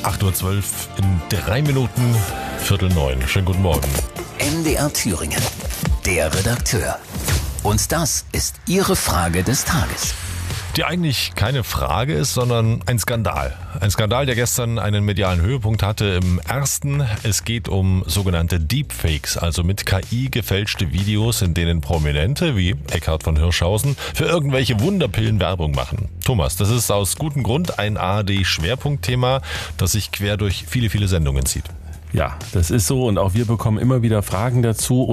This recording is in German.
8.12 Uhr in 3 Minuten, 8:45. Schönen guten Morgen. MDR Thüringen, der Redakteur. Und das ist Ihre Frage des Tages. Die eigentlich keine Frage ist, sondern ein Skandal. Ein Skandal, der gestern einen medialen Höhepunkt hatte im Ersten. Es geht um sogenannte Deepfakes, also mit KI gefälschte Videos, in denen Prominente wie Eckhard von Hirschhausen für irgendwelche Wunderpillen Werbung machen. Thomas, das ist aus gutem Grund ein ARD-Schwerpunktthema, das sich quer durch viele, viele Sendungen zieht. Ja, das ist so und auch wir bekommen immer wieder Fragen dazu.